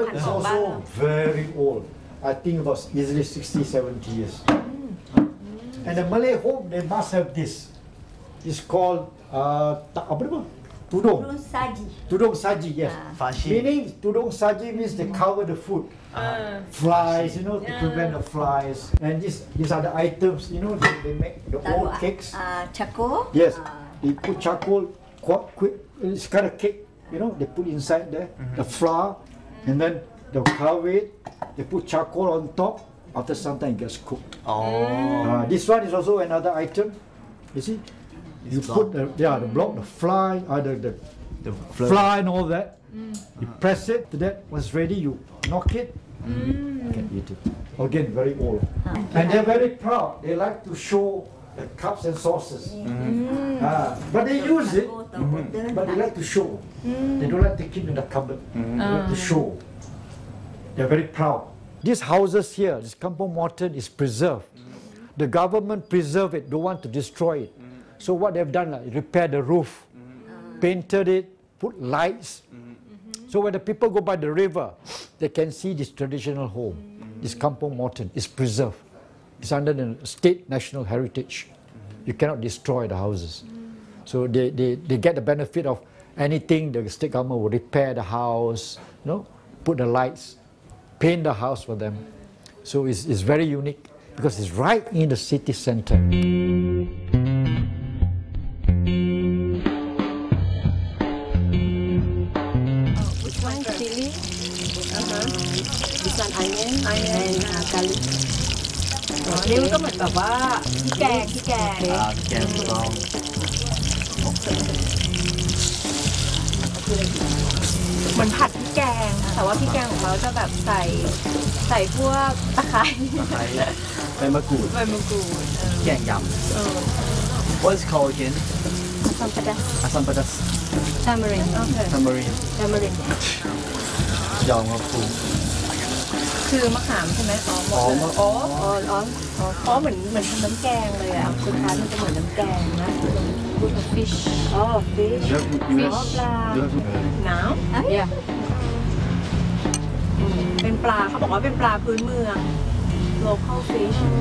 is also very old. I think about easily 60, 70 years. And the Malay home, they must have this. It's called apa nama? Tudung. Tudung saji. Tudung saji, yes. Meaning tudung saji means they cover the food. Flies, you know, to prevent the flies. And these are the items, you know, they make the old cakes. Charcoal. Yes, they put charcoal, it's kind of cake, you know, they put inside there, the flour, and then they'll cover it, they put charcoal on top, after some time it gets cooked. This one is also another item, you see, you put the block, the fly, the fly and all that, you press it to that, when it's ready, you knock it, you can eat it. Again, very old. And they're very proud, they like to show the cups and saucers. But they use it, but they like to show. They don't like to keep in the cupboard. They like to show. They're very proud. These houses here, this Kampung Morton is preserved. The government preserve it, don't want to destroy it. So what they've done, like, repair the roof, painted it, put lights. So when the people go by the river, they can see this traditional home. This Kampung Morton is preserved. It's under the state national heritage. You cannot destroy the houses. So they get the benefit of anything. The state government will repair the house, you know, put the lights, paint the house for them. So it's very unique because it's right in the city center. Which one? Chili. This one onion and garlic. นี่มันก็เหมือนแบบว่าพี่แกงแกงถูกต้องเหมือนผัดพริกแกง แต่ว่าพริกแกงของเราจะแบบใส่พวกตะไคร้ใบมะกรูดใบมะกรูดแกงยำ What is called again? Asam pedas. Asam pedas. Tamarind. Okay. Tamarind. Tamarind. ยองมะกรูดคือมะขามใช่ไหมอ๋อเหมือนทำน้ำแกงเลยอ่ะสุดท้ายมันจะเหมือนน้ำแกงนะ Good fish. Oh, fish. Fish. ปลาน้ำyeah เป็นปลาเขาบอกว่าเป็นปลาพื้นเมือง local fish